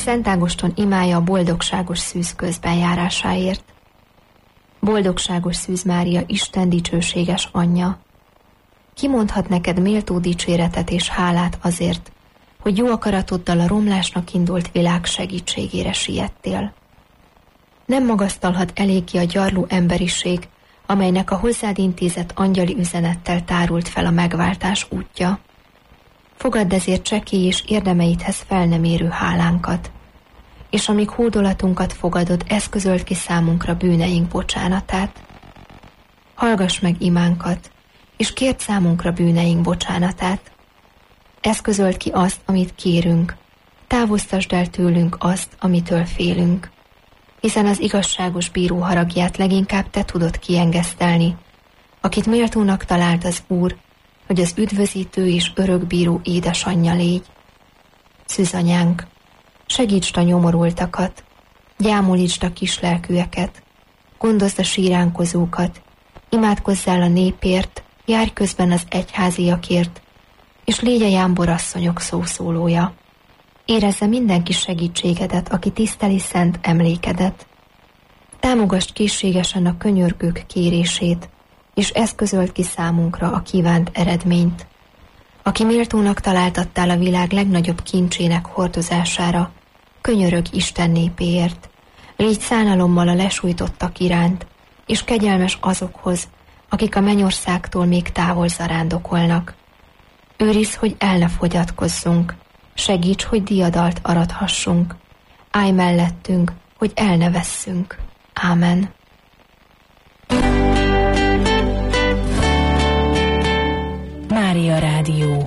Szent Ágoston imája a boldogságos szűz közbenjárásáért. Boldogságos Szűz Mária, Isten dicsőséges anyja! Ki mondhat neked méltó dicséretet és hálát azért, hogy jó akaratoddal a romlásnak indult világ segítségére siettél? Nem magasztalhat eléggé a gyarló emberiség, amelynek a hozzád intézett angyali üzenettel tárult fel a megváltás útja. Fogadd ezért csekély és érdemeidhez fel nem érő hálánkat, és amíg hódolatunkat fogadod, eszközöld ki számunkra bűneink bocsánatát. Hallgass meg imánkat, és kérd számunkra bűneink bocsánatát. Eszközöld ki azt, amit kérünk, távoztasd el tőlünk azt, amitől félünk, hiszen az igazságos bíró haragját leginkább te tudod kiengesztelni, akit méltónak talált az Úr, hogy az üdvözítő és örökbíró édesanyja légy. Szűzanyánk, segítsd a nyomorultakat, gyámolítsd a kislelkűeket, gondozd a síránkozókat, imádkozzál a népért, járj közben az egyháziakért, és légy a jámborasszonyok szószólója. Érezze mindenki segítségedet, aki tiszteli szent emlékedet. Támogasd készségesen a könyörgők kérését, és eszközöld ki számunkra a kívánt eredményt. Aki méltónak találtattál a világ legnagyobb kincsének hordozására, könyörög Isten népéért. Légy szánalommal a lesújtottak iránt, és kegyelmes azokhoz, akik a mennyországtól még távol zarándokolnak. Őrizd, hogy el ne fogyatkozzunk, segíts, hogy diadalt arathassunk. Állj mellettünk, hogy el ne vesszünk. Ámen. Mária Rádió.